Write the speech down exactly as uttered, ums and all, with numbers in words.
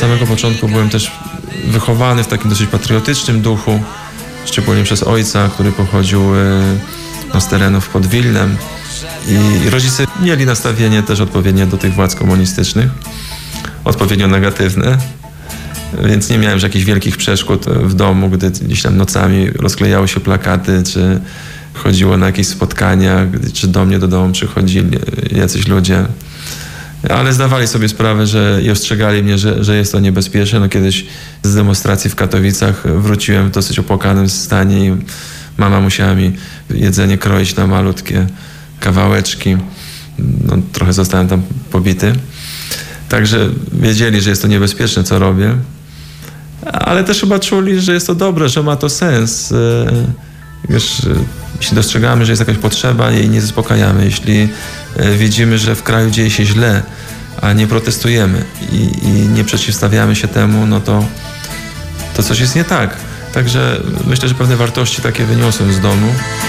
samego początku byłem też wychowany w takim dosyć patriotycznym duchu, szczególnie przez ojca, który pochodził no, z terenów pod Wilnem. I rodzice mieli nastawienie też odpowiednie do tych władz komunistycznych, odpowiednio negatywne, więc nie miałem jakichś wielkich przeszkód w domu, gdy gdzieś tam nocami rozklejały się plakaty, czy chodziło na jakieś spotkania, czy do mnie do domu przychodzili jacyś ludzie. Ale zdawali sobie sprawę, że i ostrzegali mnie, że, że jest to niebezpieczne. No, kiedyś z demonstracji w Katowicach wróciłem w dosyć opłakanym stanie i mama musiała mi jedzenie kroić na malutkie kawałeczki. No, trochę zostałem tam pobity. Także wiedzieli, że jest to niebezpieczne, co robię. Ale też chyba czuli, że jest to dobre, że ma to sens. Wiesz, jeśli dostrzegamy, że jest jakaś potrzeba i nie zaspokajamy, jeśli widzimy, że w kraju dzieje się źle, a nie protestujemy i, i nie przeciwstawiamy się temu, no to, to coś jest nie tak. Także myślę, że pewne wartości takie wyniosłem z domu.